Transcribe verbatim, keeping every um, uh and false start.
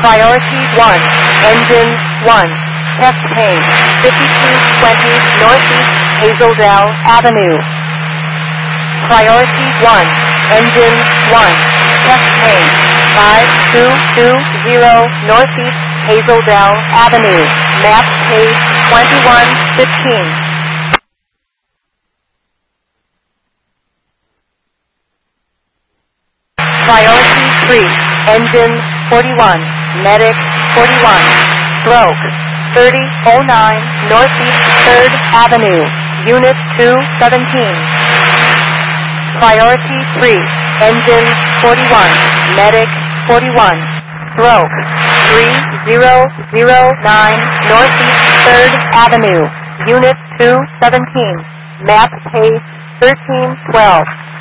Priority one, engine one, test pane, fifty-two twenty Northeast Hazeldale Avenue. Priority one, engine one, test pane, five two two zero Northeast Hazeldale Avenue, map page twenty-one fifteen. Priority three, engine forty-one, medic forty-one, stroke thirty oh nine Northeast third Avenue, unit two seventeen. Priority three, engine forty-one, medic forty-one, stroke three zero zero nine Northeast third Avenue, unit two seventeen, map page thirteen twelve.